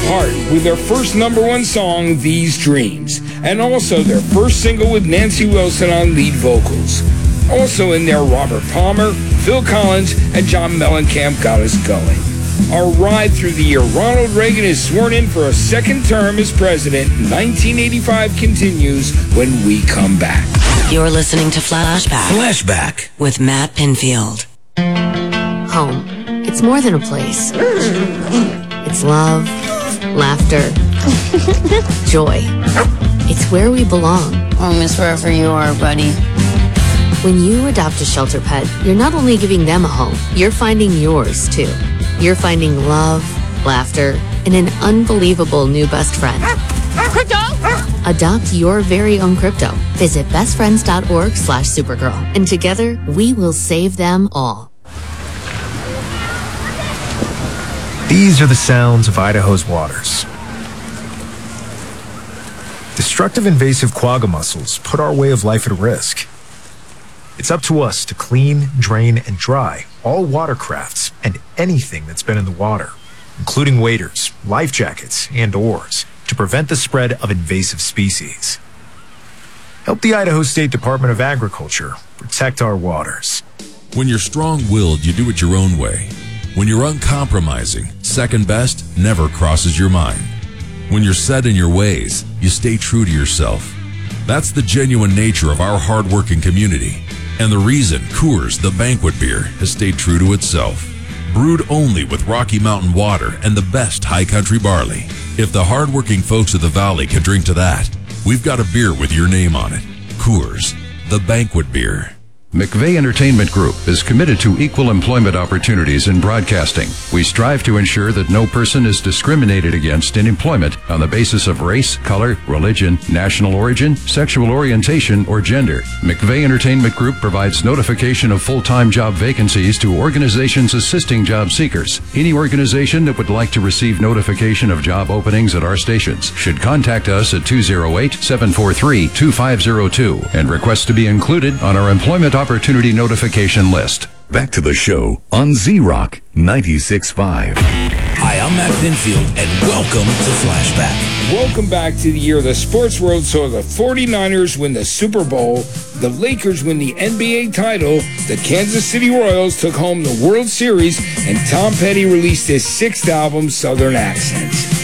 Heart with their first #1 song, These Dreams, and also their first single with Nancy Wilson on lead vocals. Also in there, Robert Palmer, Phil Collins, and John Mellencamp got us going. Our ride through the year Ronald Reagan is sworn in for a second term as president. 1985 continues when we come back. You're listening to Flashback with Matt Pinfield. Home. It's more than a place. It's love, laughter, joy. It's where we belong. Home is wherever you are, buddy. When you adopt a shelter pet, you're not only giving them a home, you're finding yours, too. You're finding love, laughter, and an unbelievable new best friend. Crypto! Adopt your very own crypto. Visit bestfriends.org/Supergirl. And together, we will save them all. These are the sounds of Idaho's waters. Destructive invasive quagga mussels put our way of life at risk. It's up to us to clean, drain, and dry all watercrafts and anything that's been in the water, including waders, life jackets, and oars, to prevent the spread of invasive species. Help the Idaho State Department of Agriculture protect our waters. When you're strong-willed, you do it your own way. When you're uncompromising, second best never crosses your mind. When you're set in your ways, you stay true to yourself. That's the genuine nature of our hard-working community, and the reason Coors, the banquet beer, has stayed true to itself. Brewed only with Rocky Mountain water and the best high country barley. If the hard-working folks of the Valley can drink to that, we've got a beer with your name on it. Coors, the banquet beer. McVeigh Entertainment Group is committed to equal employment opportunities in broadcasting. We strive to ensure that no person is discriminated against in employment on the basis of race, color, religion, national origin, sexual orientation, or gender. McVeigh Entertainment Group provides notification of full-time job vacancies to organizations assisting job seekers. Any organization that would like to receive notification of job openings at our stations should contact us at 208-743-2502 and request to be included on our employment opportunity notification list. Back to the show on Z-Rock 96.5. Hi, I'm Matt Pinfield, and welcome to Flashback. Welcome back to the year the sports world saw the 49ers win the Super Bowl, the Lakers win the NBA title, the Kansas City Royals took home the World Series, and Tom Petty released his 6th album, Southern Accents.